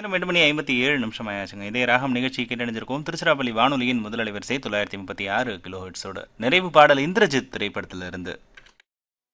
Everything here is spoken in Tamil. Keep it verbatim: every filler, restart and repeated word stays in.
நேரம் எட்டு மணி ஐம்பத்தி ஏழு நிமிஷம் ஆயாச்சுங்க. இதே ராகம் நிகழ்ச்சி கேட்டணிஞ்சிருக்கோம். திருச்சிராப்பள்ளி வானொலியின் முதல் அலைவரிசை தொள்ளாயிரத்தி முப்பத்தி ஆறு கிலோ ஹெட்ஸோட நிறைவு பாடல் இந்திரஜித் திரைப்படத்திலிருந்து.